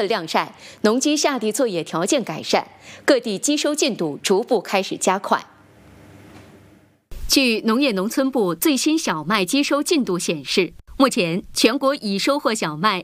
分晾晒，农机下地作业条件改善，各地机收进度逐步开始加快。据农业农村部最新小麦机收进度显示，目前全国已收获小麦